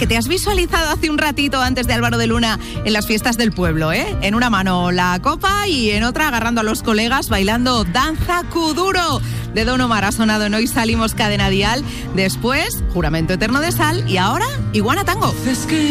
que te has visualizado hace un ratito antes de Álvaro de Luna en las fiestas del pueblo, ¿eh? En una mano la copa y en otra agarrando a los colegas bailando Danza Kuduro de Don Omar. Ha sonado en Hoy Salimos Cadena Dial. Después, Juramento Eterno de Sal y ahora Iguana Tango.